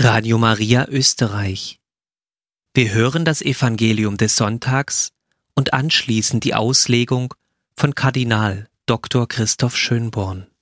Radio Maria Österreich. Wir hören das Evangelium des Sonntags und anschließend die Auslegung von Kardinal Dr. Christoph Schönborn.